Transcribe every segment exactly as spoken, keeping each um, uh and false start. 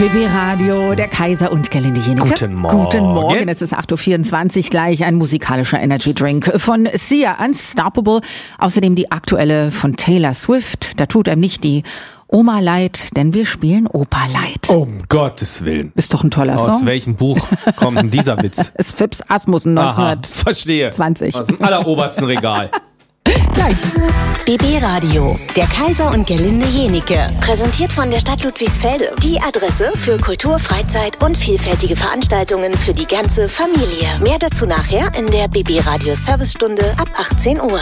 B B Radio, der Kaiser und Gerlinde Jenecke. Guten Morgen. Guten Morgen, es ist acht Uhr vierundzwanzig, gleich ein musikalischer Energy Drink von Sia, Unstoppable. Außerdem die aktuelle von Taylor Swift. Da tut einem nicht die Oma leid, denn wir spielen Opa leid. Um Gottes Willen. Ist doch ein toller Song. Aus welchem Buch kommt denn dieser Witz? Es ist Phipps Asmussen neunzehnhundertzwanzig. Verstehe. Aus dem allerobersten Regal. Gleich. B B Radio, der Kaiser und Gerlinde Jenecke. Präsentiert von der Stadt Ludwigsfelde. Die Adresse für Kultur, Freizeit und vielfältige Veranstaltungen für die ganze Familie. Mehr dazu nachher in der B B Radio Servicestunde ab achtzehn Uhr.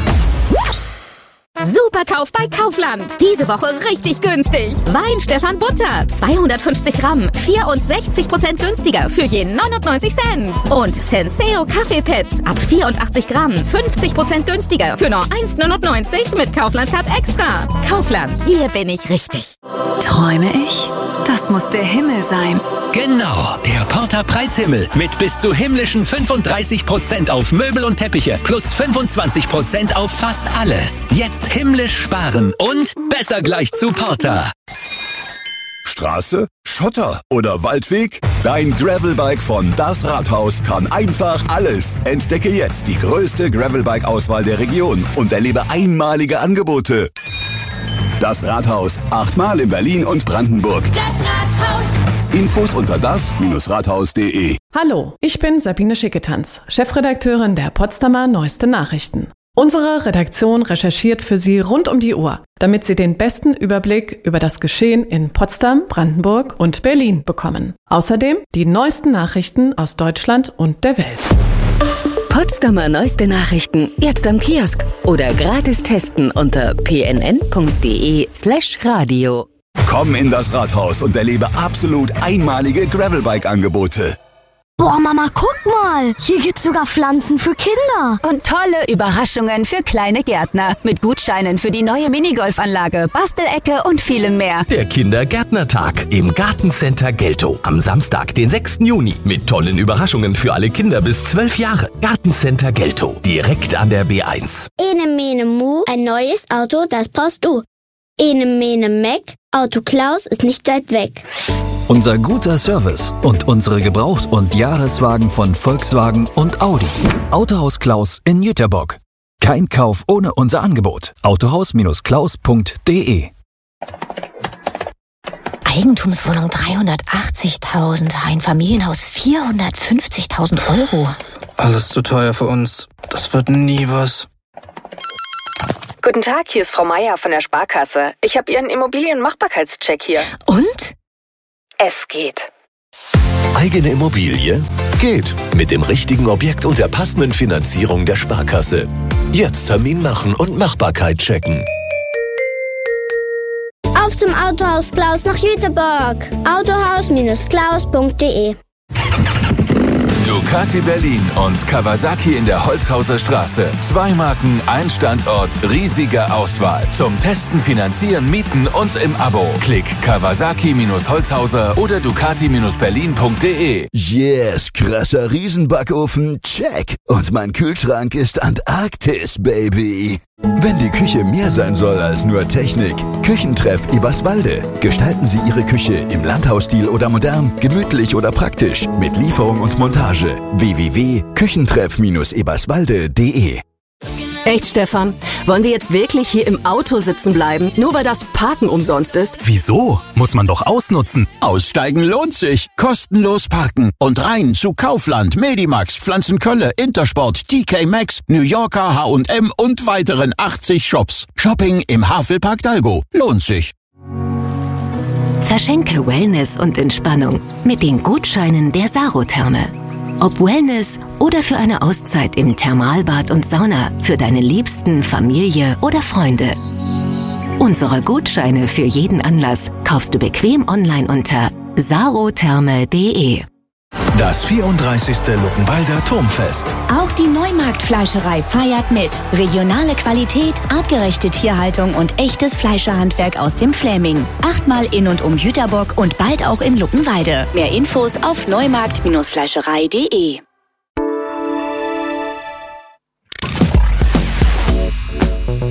Superkauf bei Kaufland. Diese Woche richtig günstig. Wein Stefan Butter, zweihundertfünfzig Gramm, vierundsechzig Prozent günstiger für je neunundneunzig Cent. Und Senseo Kaffeepads ab vierundachtzig Gramm, fünfzig Prozent günstiger für nur eins neunundneunzig mit Kaufland Card Extra. Kaufland, hier bin ich richtig. Träume ich? Das muss der Himmel sein. Genau, der Porter Preishimmel mit bis zu himmlischen fünfunddreißig Prozent auf Möbel und Teppiche plus fünfundzwanzig Prozent auf fast alles. Jetzt himmlisch sparen und besser gleich zu Porter. Straße, Schotter oder Waldweg? Dein Gravelbike von Das Rathaus kann einfach alles. Entdecke jetzt die größte Gravelbike-Auswahl der Region und erlebe einmalige Angebote. Das Rathaus, achtmal in Berlin und Brandenburg. Das Rathaus. Infos unter das Rathaus punkt de. Hallo, ich bin Sabine Schicketanz, Chefredakteurin der Potsdamer Neueste Nachrichten. Unsere Redaktion recherchiert für Sie rund um die Uhr, damit Sie den besten Überblick über das Geschehen in Potsdam, Brandenburg und Berlin bekommen. Außerdem die neuesten Nachrichten aus Deutschland und der Welt. Potsdamer Neueste Nachrichten jetzt am Kiosk oder gratis testen unter p n n punkt d e slash radio. Komm in das Rathaus und erlebe absolut einmalige Gravelbike-Angebote. Boah, Mama, guck mal. Hier gibt's sogar Pflanzen für Kinder. Und tolle Überraschungen für kleine Gärtner. Mit Gutscheinen für die neue Minigolfanlage, Bastelecke und vielem mehr. Der Kindergärtnertag im Gartencenter Geltow. Am Samstag, den sechsten Juni. Mit tollen Überraschungen für alle Kinder bis zwölf Jahre. Gartencenter Geltow. Direkt an der B eins. Ene mene mu, ein neues Auto, das brauchst du. Ene mene meck, Auto Klaus ist nicht weit weg. Unser guter Service und unsere Gebraucht- und Jahreswagen von Volkswagen und Audi. Autohaus Klaus in Jüterbock. Kein Kauf ohne unser Angebot. autohaus Bindestrich klaus punkt de. Eigentumswohnung dreihundertachtzigtausend, ein Familienhaus vierhundertfünfzigtausend Euro. Alles zu teuer für uns. Das wird nie was. Guten Tag, hier ist Frau Meier von der Sparkasse. Ich habe Ihren Immobilienmachbarkeitscheck hier. Und? Es geht. Eigene Immobilie? Geht. Mit dem richtigen Objekt und der passenden Finanzierung der Sparkasse. Jetzt Termin machen und Machbarkeit checken. Auf zum Autohaus Klaus nach Jüterbock. autohaus Bindestrich klaus punkt de. Ducati Berlin und Kawasaki in der Holzhauser Straße. Zwei Marken, ein Standort, riesige Auswahl. Zum Testen, Finanzieren, Mieten und im Abo. Klick Kawasaki Holzhauser oder Ducati Berlin punkt de. Yes, krasser Riesenbackofen, check. Und mein Kühlschrank ist Antarktis, Baby. Wenn die Küche mehr sein soll als nur Technik, Küchentreff Eberswalde. Gestalten Sie Ihre Küche im Landhausstil oder modern, gemütlich oder praktisch, mit Lieferung und Montage. w w w punkt küchentreff eberswalde punkt de. Echt, Stefan? Wollen wir jetzt wirklich hier im Auto sitzen bleiben, nur weil das Parken umsonst ist? Wieso? Muss man doch ausnutzen. Aussteigen lohnt sich. Kostenlos parken. Und rein zu Kaufland, Medimax, Pflanzenkölle, Intersport, T K Maxx, New Yorker, H und M und weiteren achtzig Shops. Shopping im Havelpark Dalgo. Lohnt sich. Verschenke Wellness und Entspannung mit den Gutscheinen der Sarotherme. Ob Wellness oder für eine Auszeit im Thermalbad und Sauna für deine Liebsten, Familie oder Freunde. Unsere Gutscheine für jeden Anlass kaufst du bequem online unter sarotherme punkt de. Das vierunddreißigste Luckenwalder Turmfest. Auch die Neumarkt-Fleischerei feiert mit. Regionale Qualität, artgerechte Tierhaltung und echtes Fleischerhandwerk aus dem Fläming. Achtmal in und um Jüterbock und bald auch in Luckenwalde. Mehr Infos auf neumarkt Fleischerei punkt de.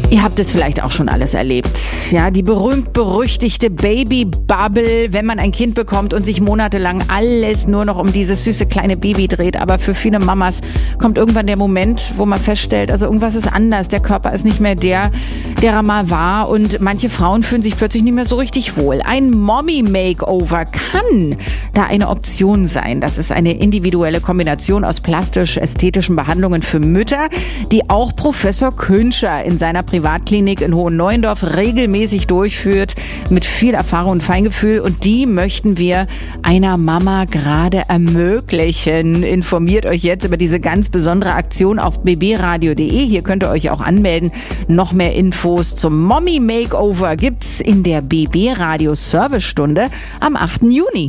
Ihr habt es vielleicht auch schon alles erlebt. Ja, die berühmt-berüchtigte Baby-Bubble, wenn man ein Kind bekommt und sich monatelang alles nur noch um dieses süße kleine Baby dreht. Aber für viele Mamas kommt irgendwann der Moment, wo man feststellt, also irgendwas ist anders. Der Körper ist nicht mehr der, der er mal war. Und manche Frauen fühlen sich plötzlich nicht mehr so richtig wohl. Ein Mommy-Makeover kann da eine Option sein. Das ist eine individuelle Kombination aus plastisch-ästhetischen Behandlungen für Mütter, die auch Professor Künscher in seiner Privatklinik in Hohenneuendorf regelmäßig durchführt, mit viel Erfahrung und Feingefühl. Und die möchten wir einer Mama gerade ermöglichen. Informiert euch jetzt über diese ganz besondere Aktion auf b b radio punkt d e. Hier könnt ihr euch auch anmelden. Noch mehr Infos zum Mommy Makeover gibt's in der B B Radio Servicestunde am achten Juni.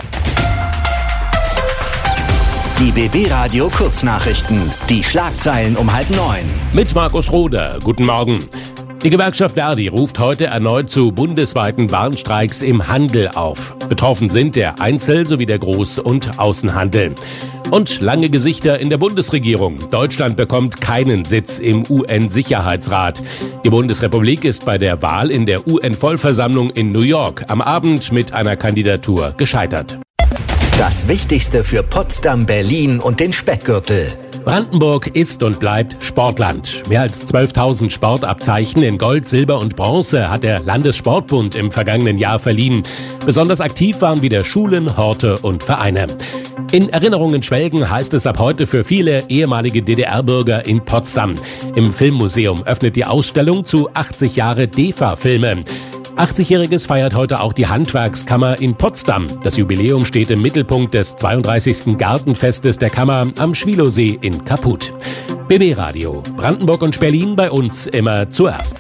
Die B B Radio Kurznachrichten. Die Schlagzeilen um halb neun. Mit Markus Roder. Guten Morgen. Die Gewerkschaft Verdi ruft heute erneut zu bundesweiten Warnstreiks im Handel auf. Betroffen sind der Einzel- sowie der Groß- und Außenhandel. Und lange Gesichter in der Bundesregierung. Deutschland bekommt keinen Sitz im U N-Sicherheitsrat. Die Bundesrepublik ist bei der Wahl in der U N-Vollversammlung in New York am Abend mit einer Kandidatur gescheitert. Das Wichtigste für Potsdam, Berlin und den Speckgürtel. Brandenburg ist und bleibt Sportland. Mehr als zwölftausend Sportabzeichen in Gold, Silber und Bronze hat der Landessportbund im vergangenen Jahr verliehen. Besonders aktiv waren wieder Schulen, Horte und Vereine. In Erinnerungen schwelgen heißt es ab heute für viele ehemalige D D R-Bürger in Potsdam. Im Filmmuseum öffnet die Ausstellung zu achtzig Jahre D E F A-Filme. achtzigjähriges feiert heute auch die Handwerkskammer in Potsdam. Das Jubiläum steht im Mittelpunkt des zweiunddreißigsten Gartenfestes der Kammer am Schwilowsee in Kaput. B B Radio, Brandenburg und Berlin bei uns immer zuerst.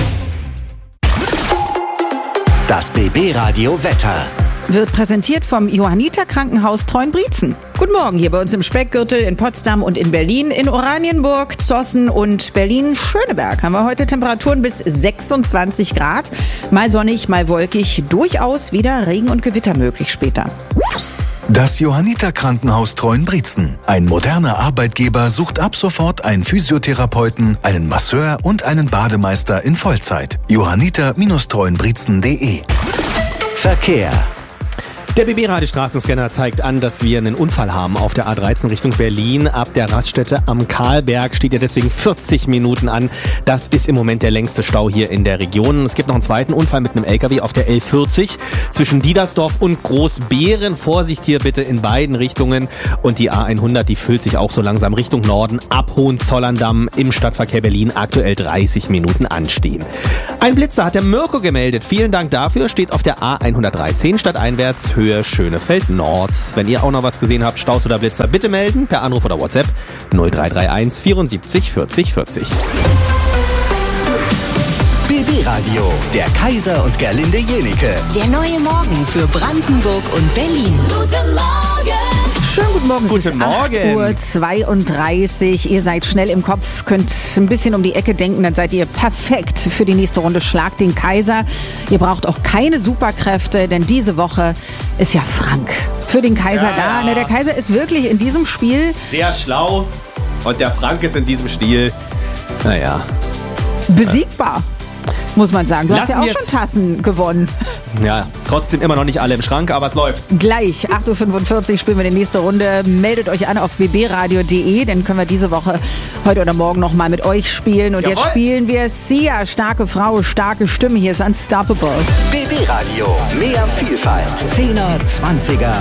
Das B B Radio Wetter wird präsentiert vom Johanniter Krankenhaus Treuenbrietzen. Guten Morgen hier bei uns im Speckgürtel in Potsdam und in Berlin. In Oranienburg, Zossen und Berlin-Schöneberg haben wir heute Temperaturen bis sechsundzwanzig Grad. Mal sonnig, mal wolkig, durchaus wieder Regen und Gewitter möglich später. Das Johanniter Krankenhaus Treuenbrietzen. Ein moderner Arbeitgeber sucht ab sofort einen Physiotherapeuten, einen Masseur und einen Bademeister in Vollzeit. johanniter Treuenbrietzen punkt de. Verkehr. Der B B-Radio-Straßenscanner zeigt an, dass wir einen Unfall haben auf der A dreizehn Richtung Berlin. Ab der Raststätte am Karlberg steht ja deswegen vierzig Minuten an. Das ist im Moment der längste Stau hier in der Region. Es gibt noch einen zweiten Unfall mit einem L K W auf der L vierzig zwischen Diedersdorf und Großbeeren. Vorsicht hier bitte in beiden Richtungen. Und die A hundert, die füllt sich auch so langsam Richtung Norden ab Hohenzollern-Damm im Stadtverkehr Berlin. Aktuell dreißig Minuten anstehen. Ein Blitzer hat der Mirko gemeldet. Vielen Dank dafür. Steht auf der A hundertdreizehn stadteinwärts Höhe Schönefeld Nord. Wenn ihr auch noch was gesehen habt, Staus oder Blitzer, bitte melden per Anruf oder WhatsApp null drei drei eins vierundsiebzig vierzig vierzig. B B Radio, der Kaiser und Gerlinde Jenike. Der neue Morgen für Brandenburg und Berlin. Guten Morgen! Schönen guten Morgen. Guten es ist Morgen. acht Uhr zweiunddreißig. Ihr seid schnell im Kopf, könnt ein bisschen um die Ecke denken, dann seid ihr perfekt für die nächste Runde Schlag den Kaiser. Ihr braucht auch keine Superkräfte, denn diese Woche ist ja Frank für den Kaiser ja, da. ja. Ne, der Kaiser ist wirklich in diesem Spiel sehr schlau und der Frank ist in diesem Stil, naja, besiegbar. Muss man sagen. Du Lassen hast ja auch schon Tassen gewonnen. Ja, trotzdem immer noch nicht alle im Schrank, aber es läuft. Gleich, acht Uhr fünfundvierzig spielen wir die nächste Runde. Meldet euch an auf b b radio punkt de, dann können wir diese Woche, heute oder morgen noch mal mit euch spielen. Und Jawohl. Jetzt spielen wir Sia, starke Frau, starke Stimme. Hier ist Unstoppable. B B Radio, mehr Vielfalt. Zehner, Zwanziger